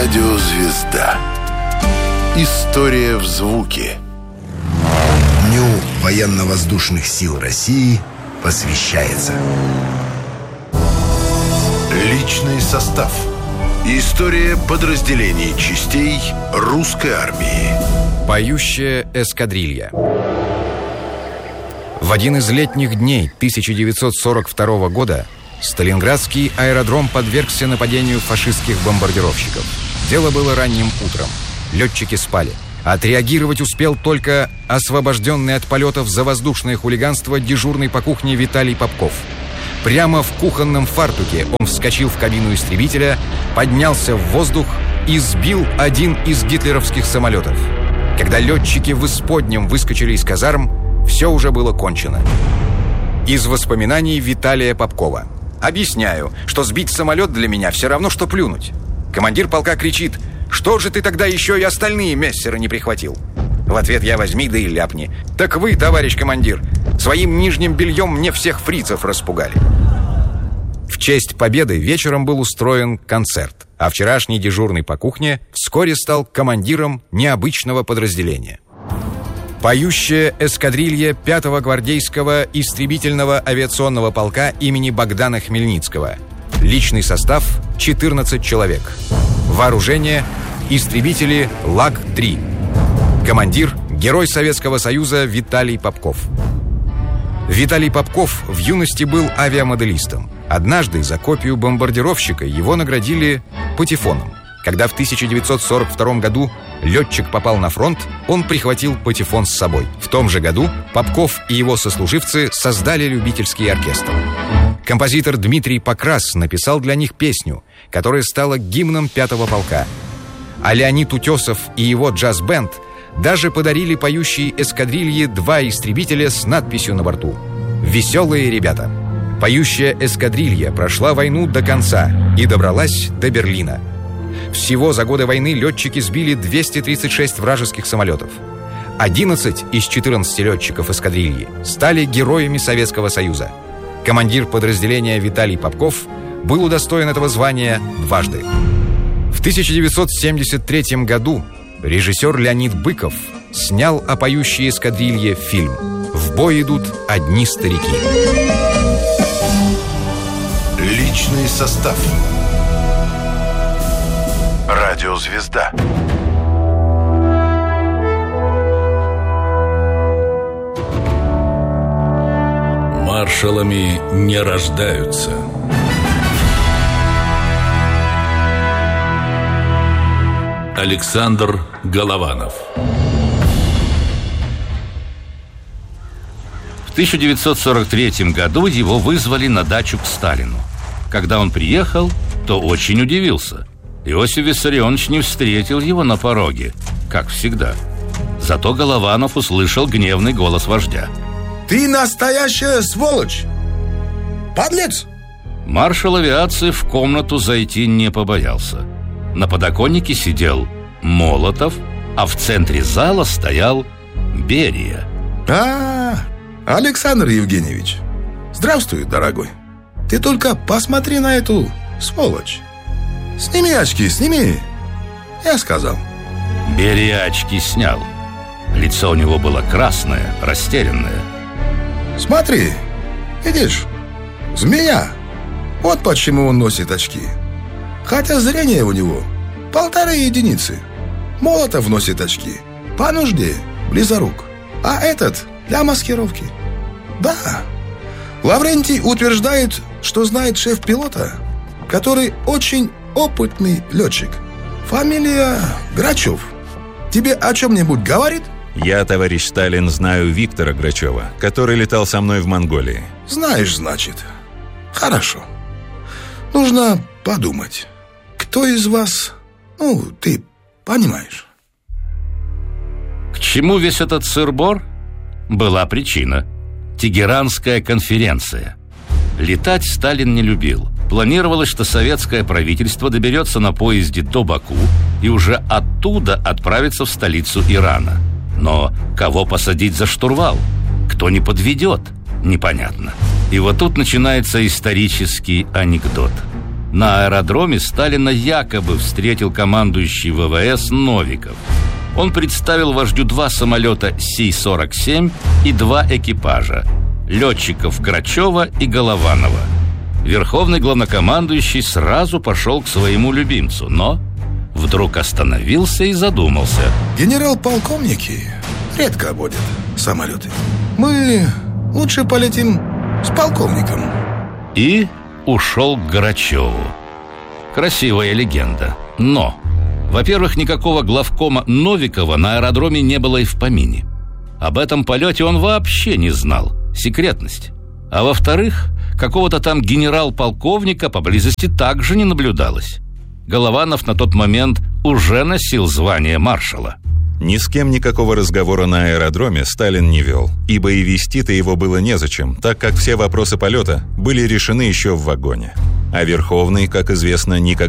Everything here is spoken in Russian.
Радиозвезда. История в звуке. Дню военно-воздушных сил России посвящается Личный состав. История подразделений частей русской армии. Поющая эскадрилья. В один из летних дней 1942 года Сталинградский аэродром подвергся нападению фашистских бомбардировщиков. Дело было ранним утром. Летчики спали. Отреагировать успел только освобожденный от полетов за воздушное хулиганство дежурный по кухне Виталий Попков. Прямо в кухонном фартуке он вскочил в кабину истребителя, поднялся в воздух и сбил один из гитлеровских самолетов. Когда летчики в исподнем выскочили из казарм, все уже было кончено. Из воспоминаний Виталия Попкова. «Объясняю, что сбить самолет для меня все равно, что плюнуть. Командир полка кричит: «Что же ты тогда еще и остальные мессеры не прихватил?» В ответ я: возьми да и ляпни. «Так вы, товарищ командир, своим нижним бельем мне всех фрицев распугали». В честь победы вечером был устроен концерт, а вчерашний дежурный по кухне вскоре стал командиром необычного подразделения. Поющая эскадрилья 5-го гвардейского истребительного авиационного полка имени Богдана Хмельницкого. Личный состав – 14 человек. Вооружение – истребители ЛАГ-3. Командир – Герой Советского Союза Виталий Попков. Виталий Попков в юности был авиамоделистом. Однажды за копию бомбардировщика его наградили патефоном. Когда в 1942 году летчик попал на фронт, он прихватил патефон с собой. В том же году Попков и его сослуживцы создали любительский оркестр. Композитор Дмитрий Покрас написал для них песню, которая стала гимном 5-го полка. А Леонид Утесов и его джаз-бенд даже подарили поющей эскадрилье 2 истребителя с надписью на борту «Веселые ребята». Поющая эскадрилья прошла войну до конца и добралась до Берлина. Всего за годы войны летчики сбили 236 вражеских самолетов. 11 из 14 летчиков эскадрильи стали героями Советского Союза. Командир подразделения Виталий Попков был удостоен этого звания дважды. В 1973 году режиссер Леонид Быков снял о поющей эскадрилье фильм «В бой идут одни старики». Личный состав. Радиозвезда. Маршалами не рождаются. Александр Голованов. В 1943 году его вызвали на дачу к Сталину. Когда он приехал, то очень удивился. Иосиф Виссарионович не встретил его на пороге, как всегда. Зато Голованов услышал гневный голос вождя. «Ты настоящая сволочь! Подлец!» Маршал авиации в комнату зайти не побоялся. На подоконнике сидел Молотов, а в центре зала стоял Берия. Александр Евгеньевич, здравствуй, дорогой. Ты только посмотри на эту сволочь. Сними очки, сними. Я сказал. Берия очки снял. Лицо у него было красное, растерянное. Смотри, видишь, змея. Вот почему он носит очки. Хотя зрение у него 1,5 единицы. Молотов носит очки по нужде, близорук. А этот для маскировки. Да, Лаврентий утверждает, что знает шеф-пилота, который очень опытный летчик. Фамилия Грачев. Тебе о чем-нибудь говорит? Я, товарищ Сталин, знаю Виктора Грачева, который летал со мной в Монголии. Знаешь, значит. Хорошо. Нужно подумать, кто из вас, ты понимаешь. К чему весь этот сыр-бор? Была причина. Тегеранская конференция. Летать Сталин не любил. Планировалось, что советское правительство доберется на поезде до Баку и уже оттуда отправится в столицу Ирана. Но кого посадить за штурвал? Кто не подведет? Непонятно. И вот тут начинается исторический анекдот. На аэродроме Сталина якобы встретил командующий ВВС Новиков. Он представил вождю 2 самолета Си-47 и 2 экипажа – летчиков Грачева и Голованова. Верховный главнокомандующий сразу пошел к своему любимцу, но вдруг остановился и задумался. Генерал-полковники редко водят самолеты. Мы лучше полетим с полковником. И ушел к Грачеву. Красивая легенда. Но, во-первых, никакого главкома Новикова на аэродроме не было и в помине. Об этом полете он вообще не знал. Секретность. А во-вторых, какого-то там генерал-полковника поблизости также не наблюдалось. Голованов на тот момент уже носил звание маршала. Ни с кем никакого разговора на аэродроме Сталин не вел, ибо и вести-то его было незачем, так как все вопросы полета были решены еще в вагоне. А Верховный, как известно, никогда